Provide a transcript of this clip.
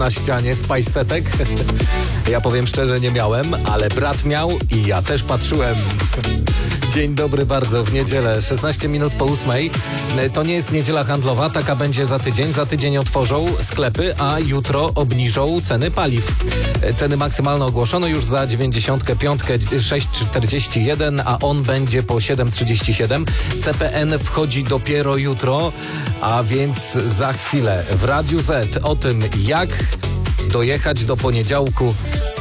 na ścianie Spice Setek. Ja powiem szczerze, nie miałem, ale brat miał i ja też patrzyłem. Dzień dobry bardzo, w niedzielę, 16 minut po 8. To nie jest niedziela handlowa, taka będzie za tydzień. Za tydzień otworzą sklepy, a jutro obniżą ceny paliw. Ceny maksymalne ogłoszono już za 95 6,41, a on będzie po 7,37. CPN wchodzi dopiero jutro, a więc za chwilę w Radiu Z o tym, jak dojechać do poniedziałku